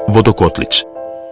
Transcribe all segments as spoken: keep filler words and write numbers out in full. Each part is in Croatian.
Vodokotlić.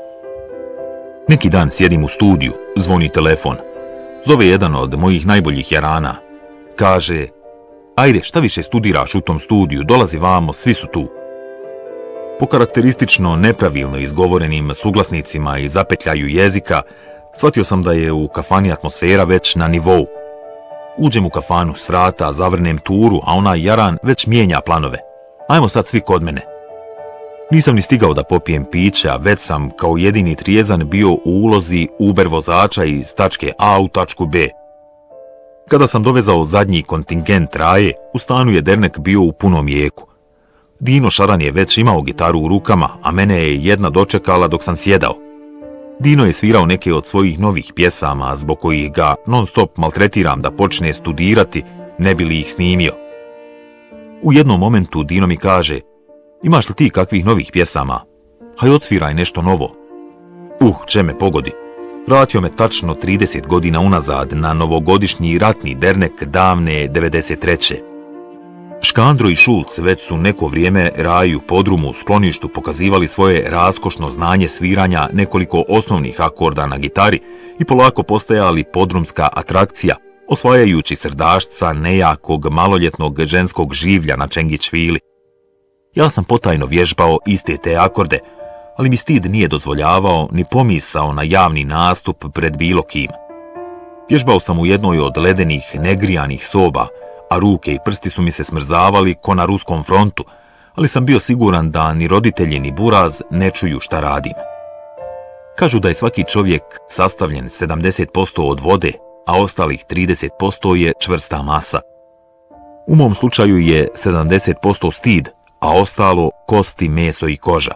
Neki dan sjedim u studiju, zvoni telefon. Zove jedan od mojih najboljih jarana. Kaže, ajde, šta više studiraš u tom studiju, dolazi vamo, svi su tu. Po karakteristično nepravilno izgovorenim suglasnicima i zapetljaju jezika, shvatio sam da je u kafani atmosfera već na nivou. Uđem u kafanu s vrata, zavrnem turu, a onaj jaran već mijenja planove. Ajmo sad svi kod mene. Nisam ni stigao da popijem piće, a već sam kao jedini trijezan bio u ulozi Uber vozača iz tačke A u tačku B. Kada sam dovezao zadnji kontingent raje, u stanu je dernek bio u punom jeku. Dino Šaran je već imao gitaru u rukama, a mene je jedna dočekala dok sam sjedao. Dino je svirao neke od svojih novih pjesama, zbog kojih ga non stop maltretiram da počne studirati, ne bi li ih snimio. U jednom momentu Dino mi kaže, imaš li ti kakvih novih pjesama? Haj odsviraj nešto novo. Uh, če me pogodi. Vratio me tačno trideset godina unazad na novogodišnji ratni dernek davne devedeset treće. Škandro i Šulc već su neko vrijeme Raju podrumu u skloništu pokazivali svoje raskošno znanje sviranja nekoliko osnovnih akorda na gitari i polako postajali podrumska atrakcija, osvajajući srdašca nejakog maloljetnog ženskog življa na Čengićvili. Ja sam potajno vježbao iste te akorde, ali mi stid nije dozvoljavao ni pomisao na javni nastup pred bilo kim. Vježbao sam u jednoj od ledenih, negrijanih soba, a ruke i prsti su mi se smrzavali ko na ruskom frontu, ali sam bio siguran da ni roditelji ni buraz ne čuju šta radim. Kažu da je svaki čovjek sastavljen sedamdeset posto od vode, a ostalih trideset posto je čvrsta masa. U mom slučaju je sedamdeset posto stid, a ostalo kosti, meso i koža.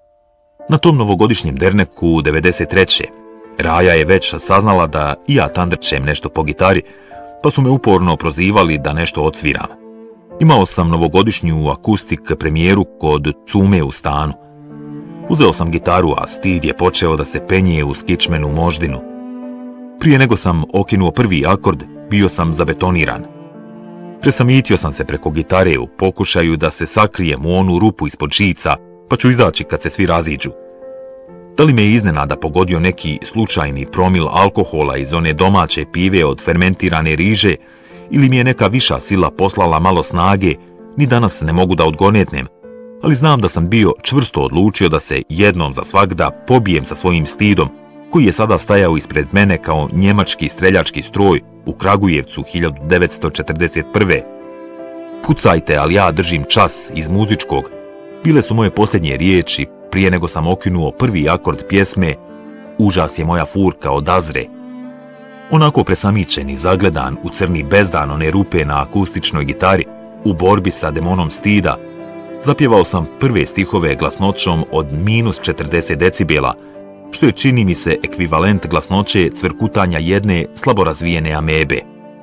Na tom novogodišnjem derneku devedeset treće Raja je već saznala da i ja tandrčem nešto po gitari, pa su me uporno prozivali da nešto odsviram. Imao sam novogodišnju akustik premijeru kod Cume u stanu. Uzeo sam gitaru, a stid je počeo da se penje uz kičmenu moždinu. Prije nego sam okinuo prvi akord, bio sam zabetoniran. Presamitio sam se preko gitare u pokušaju da se sakrijem u onu rupu ispod žica, pa ću izaći kad se svi raziđu. Da li me je iznenada pogodio neki slučajni promil alkohola iz one domaće pive od fermentirane riže, ili mi je neka viša sila poslala malo snage, ni danas ne mogu da odgonetnem, ali znam da sam bio čvrsto odlučio da se jednom za svagda pobijem sa svojim stidom, koji je sada stajao ispred mene kao njemački streljački stroj u Kragujevcu hiljadu devetsto četrdeset prve. Pucajte, ali ja držim čas iz muzičkog, bile su moje posljednje riječi prije nego sam okinuo prvi akord pjesme Užas je moja furka od Azre. Onako presamičen i zagledan u crni bezdan one rupe na akustičnoj gitari, u borbi sa demonom stida, zapjevao sam prve stihove glasnoćom od minus četrdeset decibela, što je, čini mi se, ekvivalent glasnoće cvrkutanja jedne slabo razvijene amebe.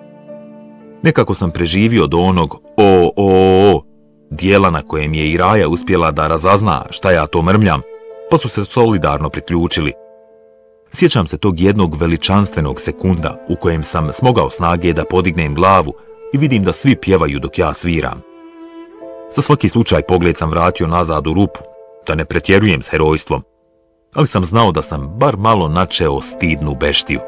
Nekako sam preživio do onog o, o, o, dijela na kojem je i Raja uspjela da razazna šta ja to mrmljam, pa su se solidarno priključili. Sjećam se tog jednog veličanstvenog sekunda u kojem sam smogao snage da podignem glavu i vidim da svi pjevaju dok ja sviram. Za svaki slučaj pogled sam vratio nazad u rupu, da ne pretjerujem s herojstvom, ali sam znao da sam bar malo načeo stidnu beštiju.